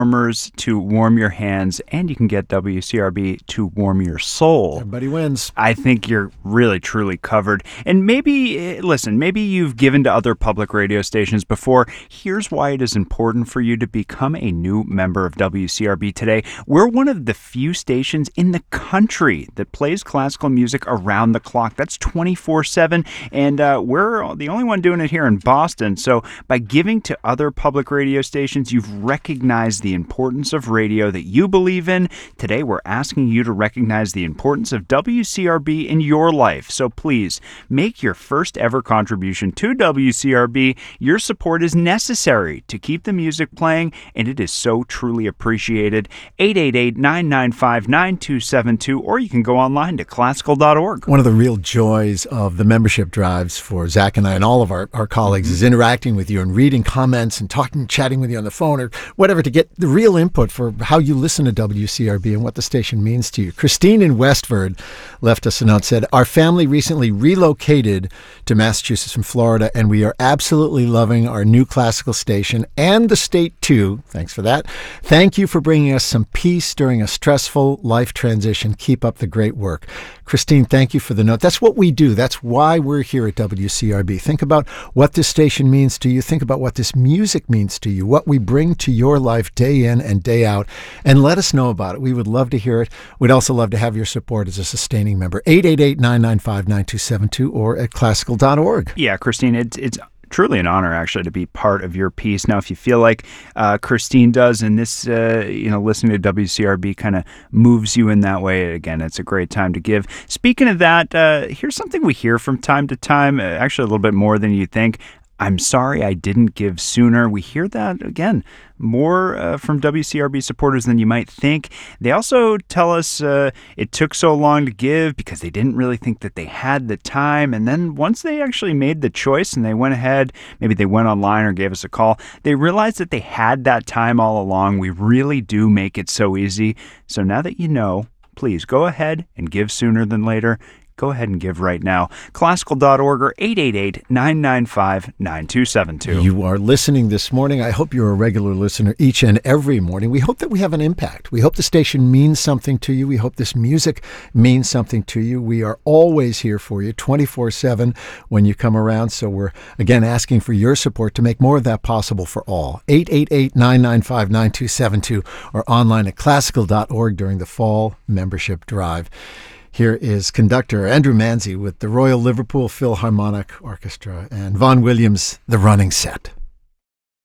warmers to warm your hands, and you can get WCRB to warm your soul. Everybody wins. I think you're really, truly covered. And maybe, listen, maybe you've given to other public radio stations before. Here's why it is important for you to become a new member of WCRB today. We're one of the few stations in the country that plays classical music around the clock. That's 24/7, and we're the only one doing it here in Boston. So by giving to other public radio stations, you've recognized the importance of radio that you believe in. Today, we're asking you to recognize the importance of WCRB in your life. So please, make your first ever contribution to WCRB. Your support is necessary to keep the music playing, and it is so truly appreciated. 888-995-9272, or you can go online to classical.org. One of the real joys of the membership drives for Zach and I and all of our colleagues is interacting with you and reading comments and chatting with you on the phone or whatever to get the real input for how you listen to WCRB and what the station means to you. Christine in Westford left us a note, said, our family recently relocated to Massachusetts from Florida, and we are absolutely loving our new classical station and the state too. Thanks for that. Thank you for bringing us some peace during a stressful life transition. Keep up the great work. Christine, thank you for the note. That's what we do. That's why we're here at WCRB. Think about what this station means to you. Think about what this music means to you, what we bring to your life day in and day out, and let us know about it. We would love to hear it. We'd also love to have your support as a sustaining member. 888-995-9272 or at classical.org. Yeah, Christine, it's truly an honor, actually, to be part of your piece. Now, if you feel like Christine does, and this, listening to WCRB kind of moves you in that way, again, it's a great time to give. Speaking of that, here's something we hear from time to time, actually a little bit more than you think. I'm sorry I didn't give sooner. We hear that, again, more from WCRB supporters than you might think. They also tell us it took so long to give because they didn't really think that they had the time. And then once they actually made the choice and they went ahead, maybe they went online or gave us a call, they realized that they had that time all along. We really do make it so easy. So now that you know, please go ahead and give sooner than later. Go ahead and give right now. Classical.org or 888-995-9272. You are listening this morning. I hope you're a regular listener each and every morning. We hope that we have an impact. We hope the station means something to you. We hope this music means something to you. We are always here for you 24/7 when you come around. So we're, again, asking for your support to make more of that possible for all. 888-995-9272 or online at classical.org during the fall membership drive. Here is conductor Andrew Manzi with the Royal Liverpool Philharmonic Orchestra and Vaughan Williams, The Running Set.